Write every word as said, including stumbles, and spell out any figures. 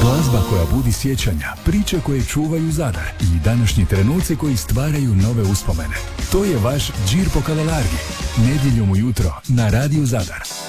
Glazba koja budi sjećanja, priče koje čuvaju Zadar i današnji trenuci koji stvaraju nove uspomene. To je vaš Gir po Kalelargi. Nedjeljom ujutro na Radiju Zadar.